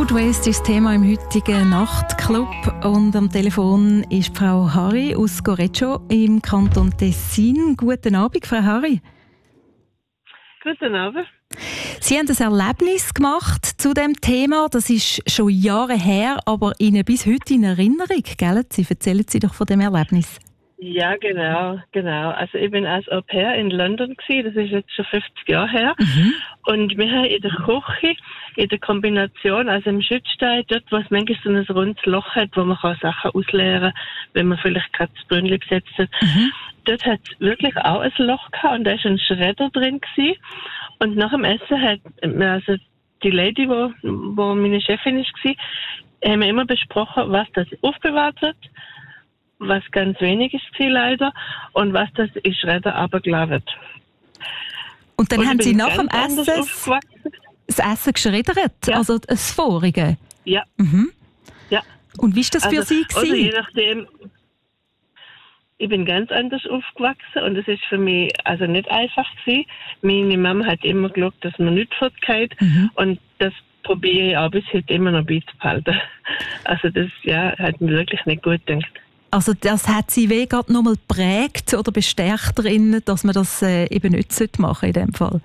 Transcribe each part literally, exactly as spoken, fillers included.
Food Waste ist das Thema im heutigen Nachtclub und am Telefon ist Frau Harry aus Goreccio im Kanton Tessin. Guten Abend, Frau Harry. Guten Abend. Sie haben ein Erlebnis gemacht zu dem Thema. Das ist schon Jahre her, aber Ihnen bis heute in Erinnerung, gell? Sie erzählen Sie doch von dem Erlebnis. Ja, genau, genau. Also ich bin als Au pair in London gewesen. Das ist jetzt schon fünfzig Jahre her. Mhm. Und wir haben in der Küche, in der Kombination, also im Schützstein, dort, wo es manchmal so ein rundes Loch hat, wo man kann Sachen ausleeren kann, wenn man vielleicht gerade das Brünnchen gesetzt hat. Mhm. Dort hat es wirklich auch ein Loch gehabt und da ist ein Schredder drin gewesen. Und nach dem Essen hat, also die Lady, wo, wo meine Chefin war, haben wir immer besprochen, was das aufbewahrt wird, was ganz wenig ist leider, und was das in Schredder runtergelassen wird. Und dann und haben Sie nach dem Essen das Essen geschreddert? Ja. Also das vorige? Ja. Mhm. Ja. Und wie war das für also, Sie gewesen? Also je nachdem, ich bin ganz anders aufgewachsen und es ist für mich also nicht einfach gewesen. Meine Mama hat immer geschaut, dass man nichts fortgeht, mhm. und das probiere ich auch bis heute immer noch beizubehalten. Also das ja, hat mir wirklich nicht gut gedacht. Also das hat Sie wie gerade noch mal geprägt oder bestärkt darin, dass man das äh, eben nicht machen sollte in dem Fall?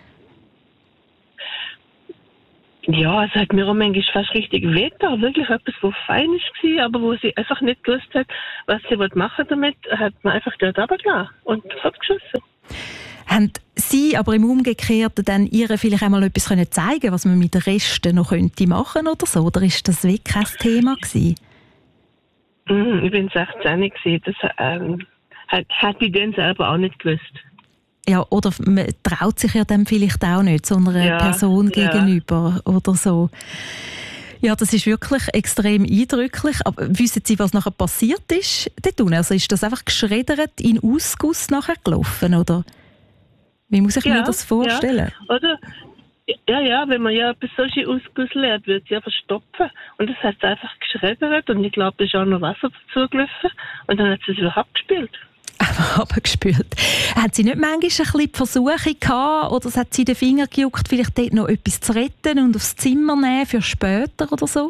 Ja, es hat mir auch manchmal fast richtig wehgetan. Wirklich etwas, was fein war, aber wo sie einfach nicht gewusst hat, was sie machen damit, hat man einfach dort runtergelassen und abgeschossen. Haben Sie aber im Umgekehrten dann ihr vielleicht einmal etwas können zeigen, was man mit den Resten noch könnte machen oder so? Oder ist das wirklich kein Thema gewesen? Mm, ich bin sechzehn gewesen. Das ähm, hat, hat ich dann selber auch nicht gewusst. Ja, oder man traut sich ja dann vielleicht auch nicht so einer ja, Person gegenüber ja. oder so. Ja, das ist wirklich extrem eindrücklich. Aber wissen Sie, was nachher passiert ist dort? Also ist das einfach geschreddert in Ausguss nachher gelaufen, oder? Wie muss ich ja, mir das vorstellen? Ja. Oder? Ja, ja, wenn man ja etwas solche Ausguss lernt, wird sie ja verstopfen. Und das hat sie einfach geschreddert und ich glaube, da ist auch noch Wasser dazu gelaufen und dann hat sie es wieder abgespült. abgespült. Hat sie nicht manchmal ein bisschen die Versuche gehabt oder hat sie den Finger gejuckt, vielleicht dort noch etwas zu retten und aufs Zimmer nehmen für später oder so?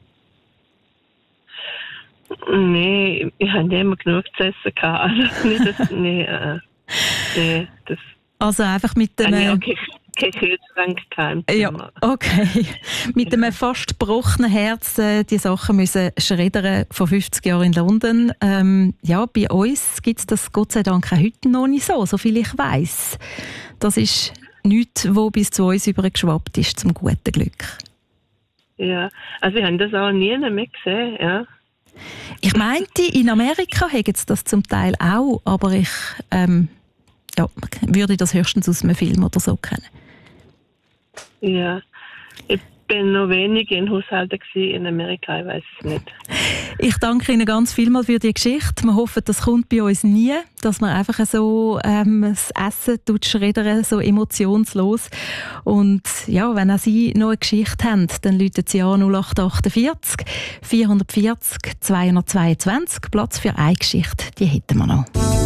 Nein, ich hatte immer genug zu essen gehabt. Also, nicht das, nee, äh, nee, das also einfach mit dem... Äh, okay. Kein Kühlschrank kein Ja, okay. Mit einem fast gebrochenen Herz äh, die Sachen müssen schreddern vor fünfzig Jahren in London. Ähm, ja, bei uns gibt es das Gott sei Dank auch heute noch nicht so, so viel ich weiss. Das ist nichts, was bis zu uns übergeschwappt ist, zum guten Glück. Ja, also wir haben das auch nie mehr gesehen, ja. Ich meinte, in Amerika haben sie das zum Teil auch, aber ich ähm, ja, würde das höchstens aus einem Film oder so kennen. Ja, ich bin noch wenig in Haushalten in Amerika, ich weiß es nicht. Ich danke Ihnen ganz vielmals für die Geschichte. Wir hoffen, das kommt bei uns nie, dass man einfach so ähm, das Essen schreddern, so emotionslos. Und ja, wenn auch Sie noch eine Geschichte haben, dann rufen Sie an null acht achtundvierzig vierhundertvierzig zweihundertzweiundzwanzig. Platz für eine Geschichte, die hätten wir noch.